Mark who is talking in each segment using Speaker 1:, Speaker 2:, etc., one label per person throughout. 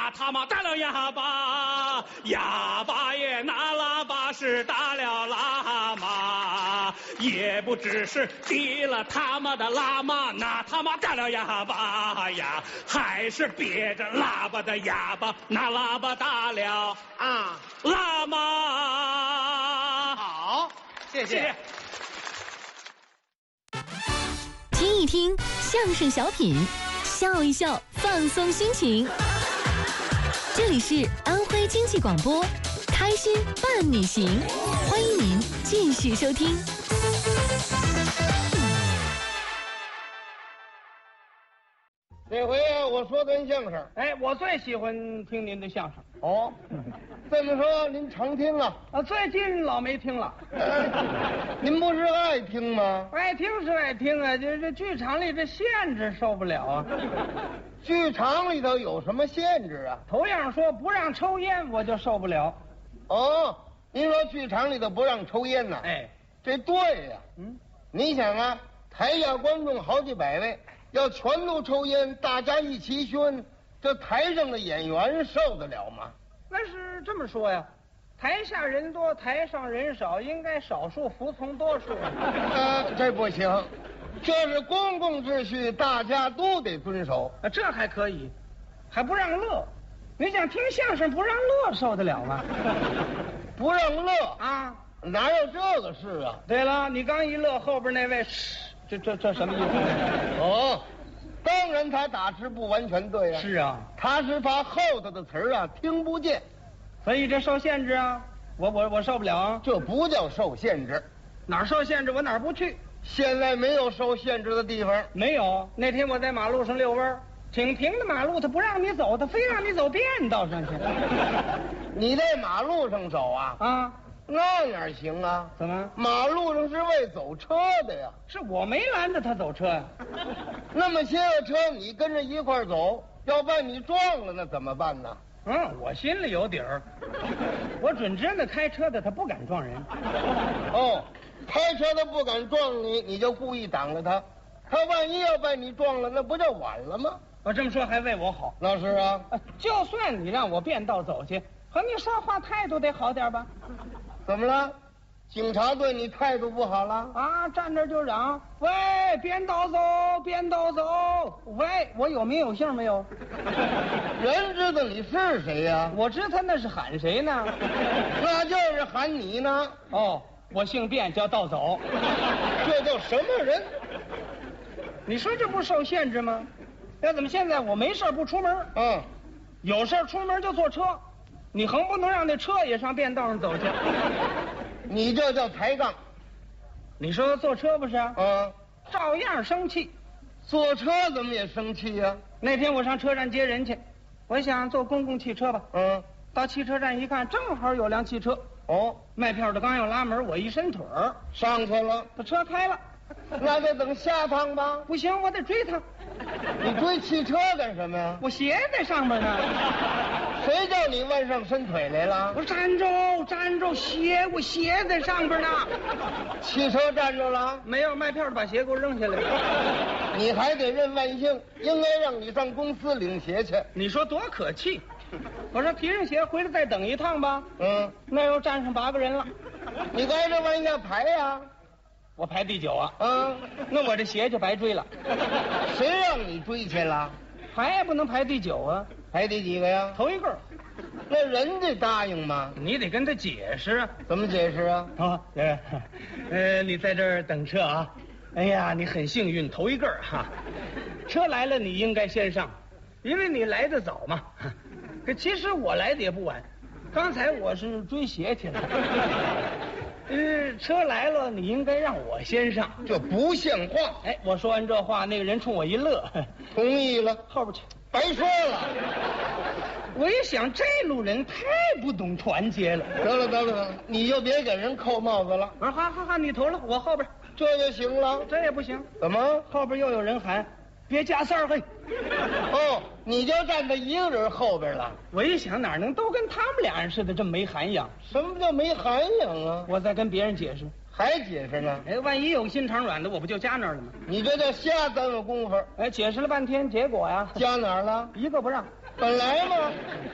Speaker 1: 那他妈打了哑巴，哑巴也拿喇叭是打了喇嘛，也不只是提了他妈的喇嘛，那他妈打了哑巴呀，还是别着喇叭的哑巴，拿喇叭打了喇嘛。
Speaker 2: 好，谢谢。
Speaker 3: 听一听相声小品，笑一笑，放松心情。这里是安徽经济广播，开心伴你行，欢迎您继续收听。
Speaker 4: 这回我说段相声。
Speaker 2: 哎，我最喜欢听您的相声。
Speaker 4: 哦，这么说您常听啊？
Speaker 2: 最近老没听了。
Speaker 4: 您不是爱听吗？
Speaker 2: 爱听是爱听啊，这剧场里这限制受不了啊。
Speaker 4: 剧场里头有什么限制啊？
Speaker 2: 头样说不让抽烟，我就受不了。
Speaker 4: 哦，您说剧场里头不让抽烟呢？
Speaker 2: 哎，
Speaker 4: 这对呀。你想啊，台下观众好几百位，要全都抽烟，大家一齐熏，这台上的演员受得了吗？
Speaker 2: 那是这么说呀，台下人多，台上人少，应该少数服从多数。
Speaker 4: 这不行，这是公共秩序，大家都得遵守。
Speaker 2: 这还可以，还不让乐。你想听相声不让乐，受得了吗？
Speaker 4: 不让乐
Speaker 2: 啊？
Speaker 4: 哪有这个事啊？
Speaker 2: 对了，你刚一乐，后边那位，这什么意思？
Speaker 4: 哦，当然他打字不完全对啊。
Speaker 2: 是啊，
Speaker 4: 他是怕后头的词儿啊听不见，
Speaker 2: 所以这受限制啊，我受不了啊。
Speaker 4: 这不叫受限制，
Speaker 2: 哪儿受限制我哪儿不去。
Speaker 4: 现在没有受限制的地方。
Speaker 2: 没有，那天我在马路上遛弯，挺平的马路，他不让你走，他非让你走便道上去。
Speaker 4: 你在马路上走啊？
Speaker 2: 啊，
Speaker 4: 那哪行啊？
Speaker 2: 怎么？
Speaker 4: 马路上是为走车的呀。
Speaker 2: 是我没拦着他走车呀。
Speaker 4: 那么些个车你跟着一块走，要把你撞了，那怎么办呢？
Speaker 2: 我心里有底儿，我准知道开车的他不敢撞人。
Speaker 4: 哦，开车的不敢撞你，你就故意挡着他，他万一要把你撞了，那不就晚了吗？
Speaker 2: 我这么说还为我好。
Speaker 4: 那是啊，
Speaker 2: 就算你让我变道走去，和你说话态度得好点吧？
Speaker 4: 怎么了？警察对你态度不好了？
Speaker 2: 啊，站这就嚷，喂，变道走，变道走，喂，我有名有姓没有？
Speaker 4: 人知道你是谁呀？
Speaker 2: 我知他那是喊谁呢？
Speaker 4: 那就是喊你呢。
Speaker 2: 哦，我姓卞，叫道走。
Speaker 4: 这叫什么人？
Speaker 2: 你说这不受限制吗？要怎么现在我没事不出门？有事出门就坐车，你横不能让那车也上便道上走去。
Speaker 4: 你这叫抬杠。
Speaker 2: 你说坐车不是？照样生气。
Speaker 4: 坐车怎么也生气呀？
Speaker 2: 那天我上车站接人去，我想坐公共汽车吧。到汽车站一看，正好有辆汽车。卖票的刚要拉门，我一伸腿儿
Speaker 4: 上去了，
Speaker 2: 把车开了。
Speaker 4: 那得等下趟吧？
Speaker 2: 不行，我得追他。
Speaker 4: 你追汽车干什么呀？
Speaker 2: 我鞋在上面呢。
Speaker 4: 谁叫你往上伸腿来了？
Speaker 2: 我站住，我鞋在上边呢。
Speaker 4: 汽车站住了？
Speaker 2: 没有，卖票的把鞋给我扔下来了。
Speaker 4: 你还得认万幸，应该让你上公司领鞋去。
Speaker 2: 你说多可气！我说提上鞋回来再等一趟吧。那又站上8个人了。
Speaker 4: 你该这往下排呀。
Speaker 2: 我排第9啊。那我这鞋就白追了。
Speaker 4: 谁让你追去了？
Speaker 2: 排也不能排第9啊。
Speaker 4: 排第几个呀？
Speaker 2: 头一个。
Speaker 4: 那人家答应吗？
Speaker 2: 你得跟他解释。
Speaker 4: 怎么解释啊？
Speaker 2: 你在这儿等车啊。哎呀，你很幸运，头一个哈。车来了，你应该先上，因为你来得早嘛。可其实我来的也不晚，刚才我是追鞋去了。车来了，你应该让我先上。
Speaker 4: 这不像话！
Speaker 2: 哎，我说完这话，那个人冲我一乐，
Speaker 4: 同意了。
Speaker 2: 后边去，
Speaker 4: 白说了。
Speaker 2: 我一想，这路人太不懂团结了。
Speaker 4: 得了，你就别给人扣帽子了。
Speaker 2: 我说好，你头了，我后边，
Speaker 4: 这就行了。
Speaker 2: 这也不行。
Speaker 4: 怎么？
Speaker 2: 后边又有人喊，别加塞儿嘿。
Speaker 4: 你就站在一个人后边了。
Speaker 2: 我一想，哪能都跟他们俩人似的这么没涵养？
Speaker 4: 什么叫没涵养啊？
Speaker 2: 我再跟别人解释。
Speaker 4: 还解释呢？
Speaker 2: 万一有心肠软的，我不就加那儿了吗？
Speaker 4: 你这叫瞎耽误功夫。
Speaker 2: 解释了半天，结果呀，
Speaker 4: 加哪儿了？
Speaker 2: 一个不让。
Speaker 4: 本来嘛，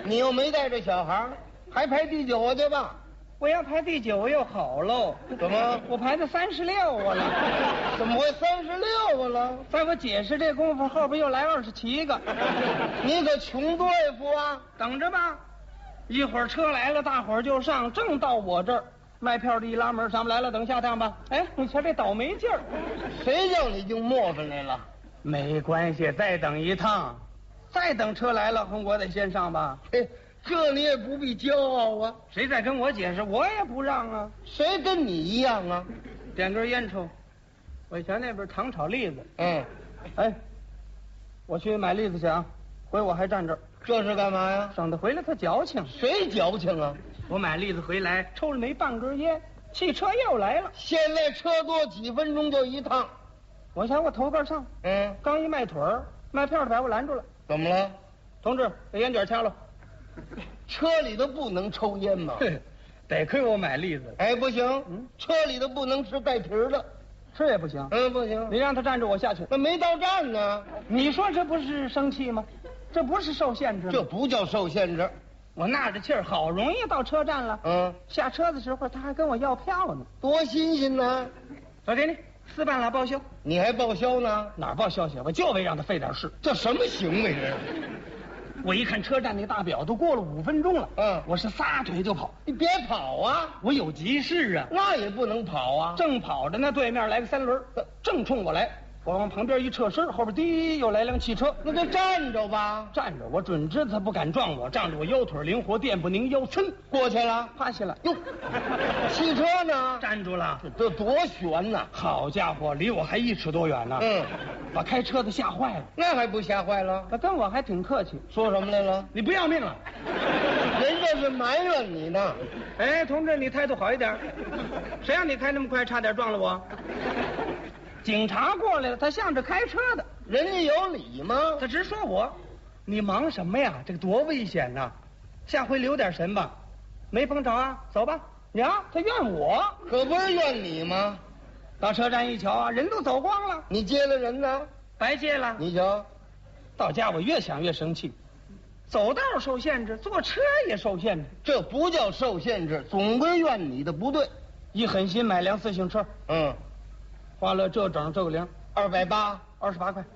Speaker 4: 你又没带着小孩，还排第9去吧？
Speaker 2: 我要排第9又好喽。
Speaker 4: 怎么？
Speaker 2: 我排到36个了。
Speaker 4: 怎么会36个了？
Speaker 2: 在我解释这功夫，后边又来27个。
Speaker 4: 你可穷对付啊！
Speaker 2: 等着吧，一会儿车来了，大伙儿就上，正到我这儿，卖票的一拉门，上不来了，等下趟吧。哎，你瞧这倒霉劲儿，
Speaker 4: 谁叫你净磨翻来了？
Speaker 2: 没关系，再等一趟，再等车来了，我得先上吧。
Speaker 4: 嘿，这你也不必骄傲啊！
Speaker 2: 谁再跟我解释，我也不让啊。
Speaker 4: 谁跟你一样啊？
Speaker 2: 点根烟抽，我瞧那边糖炒栗子。
Speaker 4: 嗯，
Speaker 2: 哎，我去买栗子去啊，回我还站这儿，
Speaker 4: 这是干嘛呀？
Speaker 2: 省得回来他矫情。
Speaker 4: 谁矫情啊？
Speaker 2: 我买栗子回来，抽了没半根烟，汽车又来了。
Speaker 4: 现在车多几分钟就一趟。
Speaker 2: 我瞧我头个上，刚一迈腿儿，卖票的把我拦住了。
Speaker 4: 怎么了？
Speaker 2: 同志，把烟卷掐了。
Speaker 4: 车里头不能抽烟吗？
Speaker 2: 得亏我买栗子。
Speaker 4: 哎，不行，车里头不能吃带皮儿的，
Speaker 2: 吃也不行。
Speaker 4: 不行。
Speaker 2: 你让他站着，我下去。
Speaker 4: 那没到站呢。
Speaker 2: 你说这不是生气吗？这不是受限制吗？
Speaker 4: 这不叫受限制。
Speaker 2: 我纳着气儿，好容易到车站了。下车的时候他还跟我要票呢，
Speaker 4: 多新鲜呢！
Speaker 2: 我给你4半拉报销。
Speaker 4: 你还报销呢？
Speaker 2: 哪儿报销去？我就为让他费点事。
Speaker 4: 这什么行为这是？
Speaker 2: 我一看车站那大表都过了5分钟了。我是撒腿就跑。
Speaker 4: 你别跑啊！
Speaker 2: 我有急事啊。
Speaker 4: 那也不能跑啊！
Speaker 2: 正跑着呢，对面来个3轮，正冲我来。我往旁边一侧身，后边滴又来辆汽车。
Speaker 4: 那就站着吧。
Speaker 2: 站着，我准知他不敢撞我，仗着我腰腿灵活，电不拧腰，噌
Speaker 4: 过去了，
Speaker 2: 趴下了。
Speaker 4: 哟，汽车呢？
Speaker 2: 站住了。
Speaker 4: 这多悬呐！
Speaker 2: 好家伙，离我还1尺多远呢。把开车的吓坏了。
Speaker 4: 那还不吓坏了？
Speaker 2: 他跟我还挺客气，
Speaker 4: 说什么来了？
Speaker 2: 你不要命了？
Speaker 4: 人这是埋怨你呢。
Speaker 2: 哎，同志，你态度好一点。谁让你开那么快，差点撞了我？警察过来了，他向着开车的。
Speaker 4: 人家有理吗？
Speaker 2: 他直说我，你忙什么呀？这个多危险呐！下回留点神吧。没碰着啊，走吧。娘，他怨我，
Speaker 4: 可不是怨你吗？
Speaker 2: 到车站一瞧啊，人都走光了。
Speaker 4: 你接了人呢？
Speaker 2: 白接了。
Speaker 4: 你瞧，
Speaker 2: 到家我越想越生气。走道受限制，坐车也受限制。
Speaker 4: 这不叫受限制，总归怨你的不对。
Speaker 2: 一狠心买辆4行车。花了这整这个零
Speaker 4: ，280，28
Speaker 2: 块。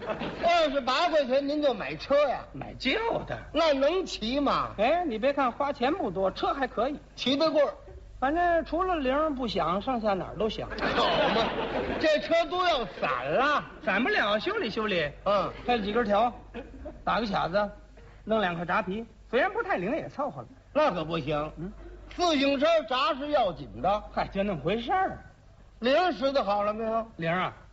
Speaker 4: 28块钱您就买车呀？
Speaker 2: 买旧的。
Speaker 4: 那能骑吗？
Speaker 2: 哎，你别看花钱不多，车还可以，
Speaker 4: 骑得过。
Speaker 2: 反正除了铃不响，剩下哪儿都响。
Speaker 4: 好嘛，这车都要散了。
Speaker 2: 散不了，修理修理。开了几根条，打个卡子，弄2块扎皮，虽然不太灵，也凑合了。
Speaker 4: 那可不行。4行车闸是要紧的。
Speaker 2: 嗨，就那么回事儿。
Speaker 4: 铃使的好了没有？
Speaker 2: 铃啊，